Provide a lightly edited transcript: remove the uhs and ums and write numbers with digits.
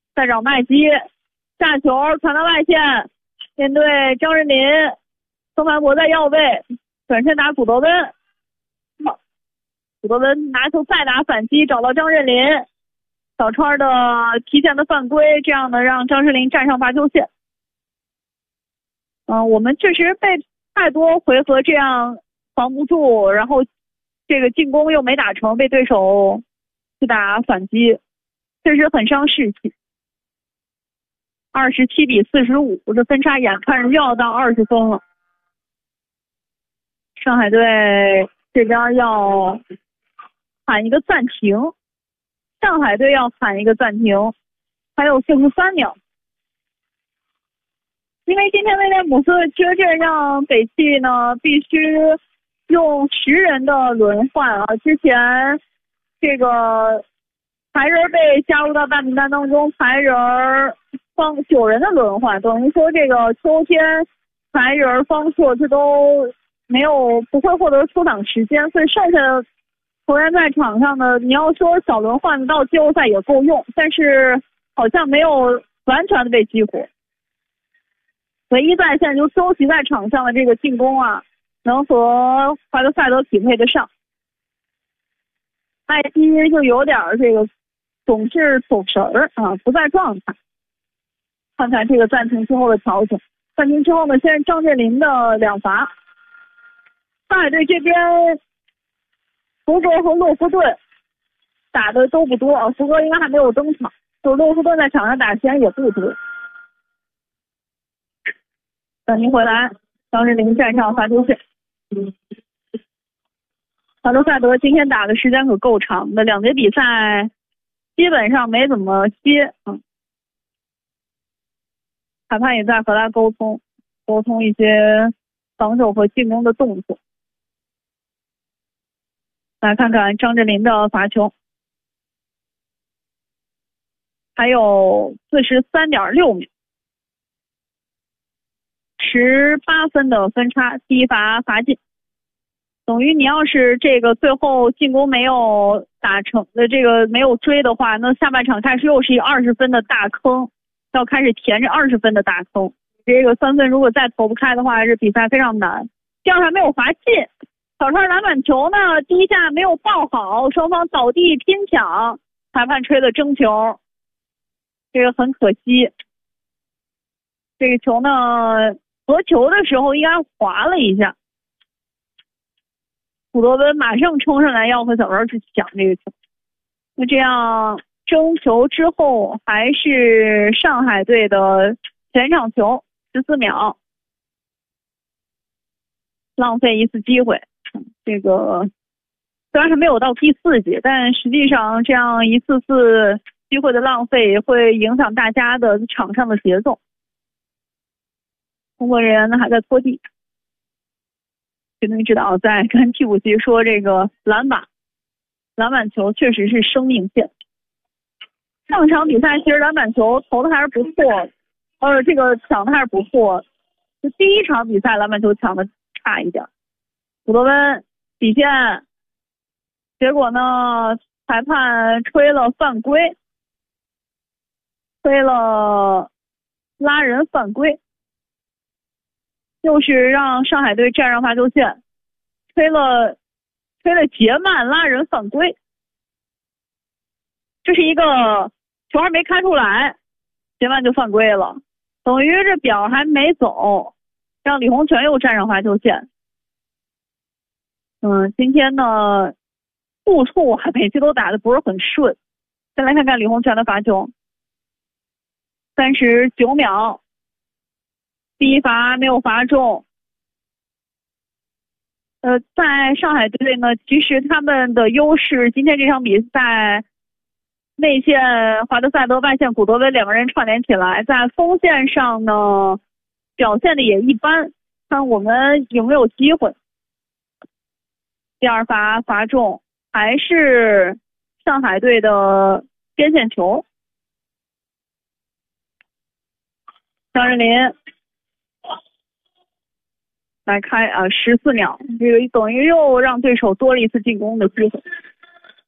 再找麦基，下球传到外线，面对张镇麟，宋凡博在右位转身打古德温，古德温拿球再打反击，找到张镇麟，小川的提前的犯规，这样呢让张镇麟站上罚球线。我们确实被太多回合这样防不住，然后这个进攻又没打成，被对手去打反击，确实很伤士气。27-45，这分差眼看着就要到20分了。上海队这边要喊一个暂停，上海队要喊一个暂停，还有43秒。因为今天威廉姆斯缺阵，让北汽呢必须用10人的轮换啊。之前这个排人被加入到大名单当中，排人方9人的轮换，等于说这个秋天排人方硕这都不会获得出场时间，所以剩下的球员在场上呢，你要说小轮换到季后赛也够用，但是好像没有完全的被激活。唯一在线就休息在场上的这个进攻啊，能和怀特萨德匹配得上。麦基就有点这个总是走神儿啊，不在状态。看看这个暂停之后的调整。暂停之后呢，现在张镇麟的2罚。上海队这边福格和洛夫顿打的都不多啊，福格应该还没有登场，就洛夫顿在场上打时间也不多。暂停回来，张镇麟站上罚球线。怀特萨德今天打的时间可够长的，2节比赛基本上没怎么歇啊。裁判也在和他沟通一些防守和进攻的动作。来看看张镇麟的罚球，还有43.6秒，18分的分差，第一罚罚进。等于你要是这个最后进攻没有打成的这个没有追的话，那下半场开始又是一个20分的大坑，要开始填这20分的大坑。这个3分如果再投不开的话，这比赛非常难。第2还没有罚进，小川篮板球呢第一下没有抱好，双方倒地拼抢，裁判吹的争球，这个很可惜。这个球呢夺球的时候应该滑了一下，古德温马上冲上来要和小川去抢这个球。那这样争球之后还是上海队的前场球，14秒，浪费一次机会。这个虽然还没有到第4节，但实际上这样一次次机会的浪费会影响大家的场上的节奏。工作人员呢还在拖地。体能指导在跟替补席说，这个篮板球确实是生命线。上场比赛其实篮板球投的还是不错，这个抢的还是不错。就第1场比赛篮板球抢的差一点。古德温底线，结果呢裁判吹了犯规，吹了拉人犯规，又是让上海队站上罚球线，吹了杰曼拉人犯规。这是一个球还没开出来，杰曼就犯规了，等于这表还没走，让李洪权又站上罚球线。今天呢步触每次都打得不是很顺。先来看看李洪权的罚球，39秒，第1罚没有罚中。在上海队呢，其实他们的优势，今天这场比赛内线华德萨德、外线古德温2个人串联起来，在锋线上呢表现的也一般，看我们有没有机会。第2罚罚中，还是上海队的边线球。张镇麟来开14秒，这个等于又让对手多了一次进攻的机会。